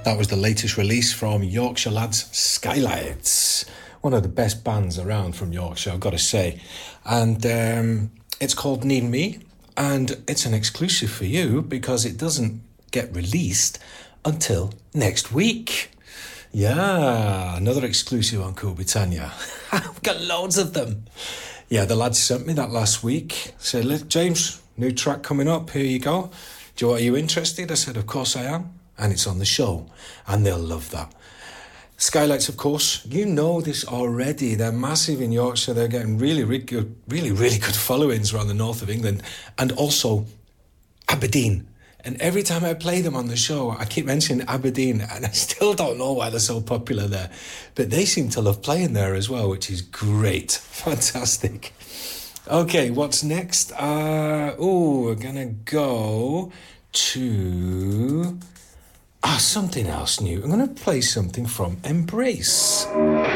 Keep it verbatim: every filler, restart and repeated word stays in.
That was the latest release from Yorkshire lads, Skylights. One of the best bands around from Yorkshire, I've got to say. And um, it's called Need Me, and it's an exclusive for you because it doesn't get released until next week. Yeah, another exclusive on Cool Britannia. I've got loads of them. Yeah, the lads sent me that last week. Said, look, James, new track coming up, here you go. Do you, are you interested? I said, of course I am. And it's on the show, and they'll love that. Skylights, of course, you know this already. They're massive in Yorkshire. They're getting really, really good, really, really good followings around the north of England, and also Aberdeen. And every time I play them on the show, I keep mentioning Aberdeen, and I still don't know why they're so popular there. But they seem to love playing there as well, which is great. Fantastic. Okay, what's next? Uh, oh, we're going to go to... Ah, something else new. I'm going to play something from Embrace.